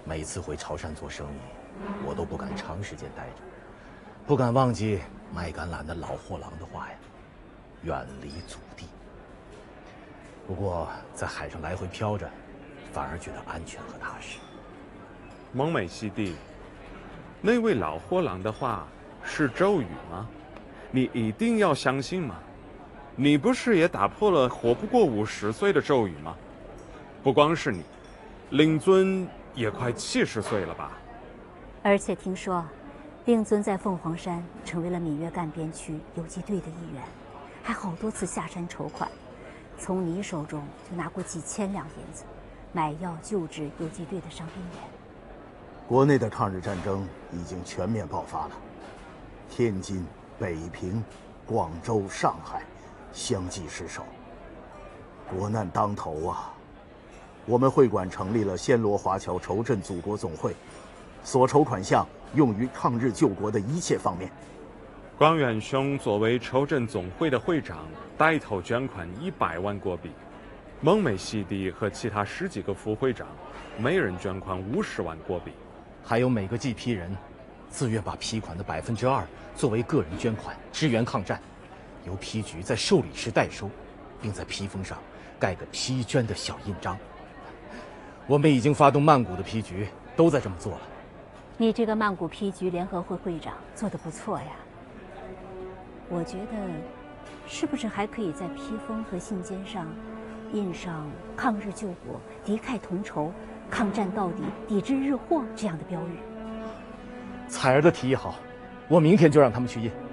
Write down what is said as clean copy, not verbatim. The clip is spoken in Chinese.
每次回潮汕做生意，我都不敢长时间待着，不敢忘记卖橄榄的老货郎的话呀，远离祖地。不过在海上来回飘着，反而觉得安全和踏实。 蒙美西弟，那位老货郎的话是咒语吗？你一定要相信吗？你不是也打破了活不过50岁的咒语吗？不光是你，令尊也快70岁了吧？ 而且听说，令尊在凤凰山成为了闽粤赣边区游击队的一员，还好多次下山筹款，从你手中就拿过几千两银子，买药救治游击队的伤病员。 国内的抗日战争已经全面爆发了，天津、北平、广州、上海相继失守，国难当头啊！我们会馆成立了暹罗华侨筹赈祖国总会，所筹款项用于抗日救国的一切方面。 光远兄作为筹赈总会的会长，带头捐款100万国币。蒙美西弟和其他10几个副会长，每人捐款50万国币。 还有每个祭批人，自愿把批款的2%作为个人捐款，支援抗战，由批局在受理时代收，并在批封上盖个批捐的小印章。我们已经发动曼谷的批局，都在这么做了。 你这个曼谷批局联合会会长做得不错呀。我觉得，是不是还可以在批封和信笺上印上“抗日救国，敌忾同仇，抗战到底，抵制日货”这样的标语？ 彩儿的提议好，我明天就让他们去印。